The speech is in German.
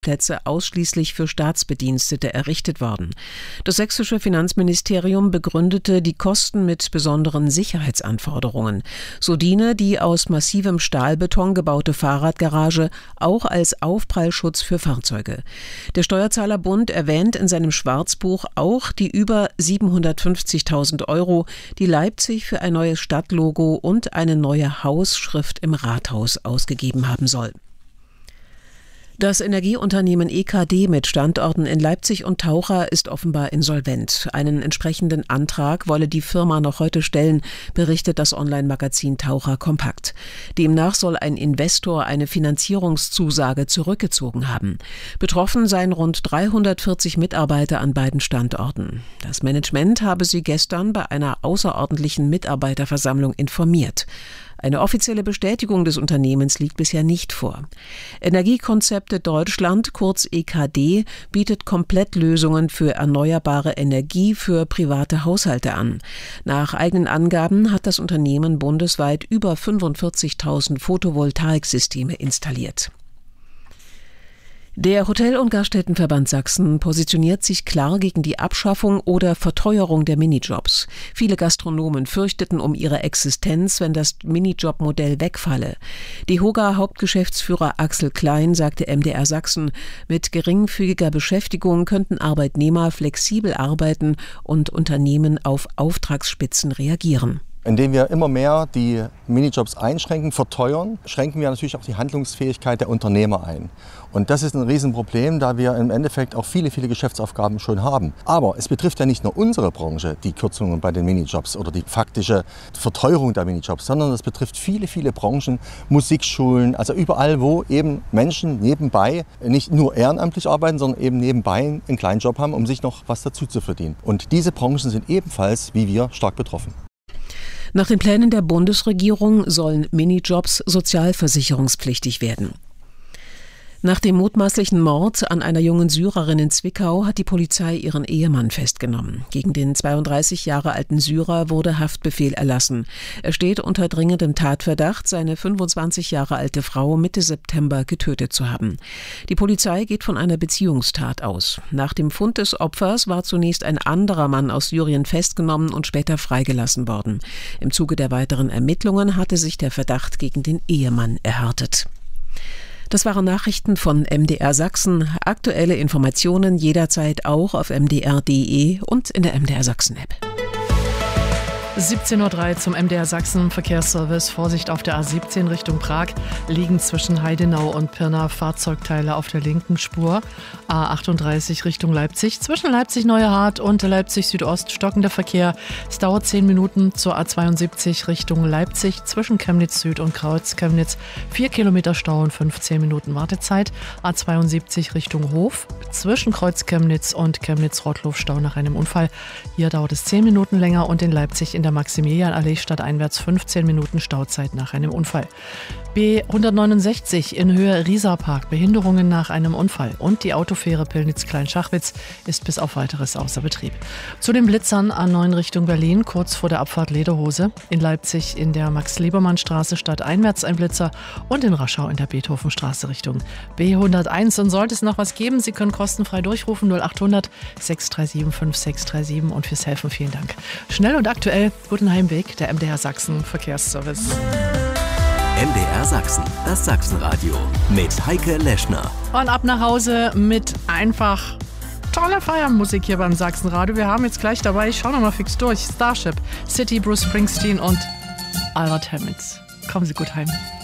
Plätze ausschließlich für Staatsbedienstete errichtet worden. Das sächsische Finanzministerium begründete die Kosten mit besonderen Sicherheitsanforderungen. So diene die aus massivem Stahlbeton gebaute Fahrradgarage auch als Aufprallschutz für Fahrzeuge. Der Steuerzahlerbund erwähnt in seinem Schwarzbuch auch die über 750.000 €, die Leipzig für ein neues Stadtlogo und eine neue Hausschrift im Rathaus ausgegeben haben soll. Das Energieunternehmen EKD mit Standorten in Leipzig und Taucha ist offenbar insolvent. Einen entsprechenden Antrag wolle die Firma noch heute stellen, berichtet das Online-Magazin Taucha Kompakt. Demnach soll ein Investor eine Finanzierungszusage zurückgezogen haben. Betroffen seien rund 340 Mitarbeiter an beiden Standorten. Das Management habe sie gestern bei einer außerordentlichen Mitarbeiterversammlung informiert. Eine offizielle Bestätigung des Unternehmens liegt bisher nicht vor. Energiekonzepte Deutschland, kurz EKD, bietet Komplettlösungen für erneuerbare Energie für private Haushalte an. Nach eigenen Angaben hat das Unternehmen bundesweit über 45.000 Photovoltaiksysteme installiert. Der Hotel- und Gaststättenverband Sachsen positioniert sich klar gegen die Abschaffung oder Verteuerung der Minijobs. Viele Gastronomen fürchteten um ihre Existenz, wenn das Minijob-Modell wegfalle. DEHOGA-Hauptgeschäftsführer Axel Klein sagte MDR Sachsen, mit geringfügiger Beschäftigung könnten Arbeitnehmer flexibel arbeiten und Unternehmen auf Auftragsspitzen reagieren. Indem wir immer mehr die Minijobs einschränken, verteuern, schränken wir natürlich auch die Handlungsfähigkeit der Unternehmer ein. Und das ist ein Riesenproblem, da wir im Endeffekt auch viele Geschäftsaufgaben schon haben. Aber es betrifft ja nicht nur unsere Branche, die Kürzungen bei den Minijobs oder die faktische Verteuerung der Minijobs, sondern es betrifft viele Branchen, Musikschulen, also überall, wo eben Menschen nebenbei nicht nur ehrenamtlich arbeiten, sondern eben nebenbei einen kleinen Job haben, um sich noch was dazu zu verdienen. Und diese Branchen sind ebenfalls, wie wir, stark betroffen. Nach den Plänen der Bundesregierung sollen Minijobs sozialversicherungspflichtig werden. Nach dem mutmaßlichen Mord an einer jungen Syrerin in Zwickau hat die Polizei ihren Ehemann festgenommen. Gegen den 32 Jahre alten Syrer wurde Haftbefehl erlassen. Er steht unter dringendem Tatverdacht, seine 25 Jahre alte Frau Mitte September getötet zu haben. Die Polizei geht von einer Beziehungstat aus. Nach dem Fund des Opfers war zunächst ein anderer Mann aus Syrien festgenommen und später freigelassen worden. Im Zuge der weiteren Ermittlungen hatte sich der Verdacht gegen den Ehemann erhärtet. Das waren Nachrichten von MDR Sachsen. Aktuelle Informationen jederzeit auch auf mdr.de und in der MDR Sachsen-App. 17:03 Uhr zum MDR Sachsen Verkehrsservice. Vorsicht auf der A17 Richtung Prag. Liegen zwischen Heidenau und Pirna Fahrzeugteile auf der linken Spur. A38 Richtung Leipzig. Zwischen Leipzig-Neuerhardt und Leipzig Südost stockender Verkehr. Es dauert 10 Minuten zur A72 Richtung Leipzig. Zwischen Chemnitz Süd und Kreuz-Chemnitz 4 Kilometer Stau und 15 Minuten Wartezeit. A72 Richtung Hof. Zwischen Kreuz-Chemnitz und Chemnitz-Rottlof Stau nach einem Unfall. Hier dauert es 10 Minuten länger und in Leipzig in der Maximilianallee stadteinwärts 15 Minuten Stauzeit nach einem Unfall. B169 in Höhe Rieserpark, Behinderungen nach einem Unfall. Und die Autofähre Pillnitz-Klein-Schachwitz ist bis auf weiteres außer Betrieb. Zu den Blitzern A9 Richtung Berlin, kurz vor der Abfahrt Lederhose. In Leipzig in der Max-Liebermann-Straße stadteinwärts ein Blitzer und in Raschau in der Beethovenstraße Richtung B101. Und sollte es noch was geben, Sie können kostenfrei durchrufen 0800 637 5637 und fürs Helfen vielen Dank. Schnell und aktuell, guten Heimweg, der MDR Sachsen Verkehrsservice. MDR Sachsen, das Sachsenradio mit Heike Leschner. Und ab nach Hause mit einfach toller Feiermusik hier beim Sachsenradio. Wir haben jetzt gleich dabei, ich schaue nochmal fix durch, Starship, City, Bruce Springsteen und Albert Helmets. Kommen Sie gut heim.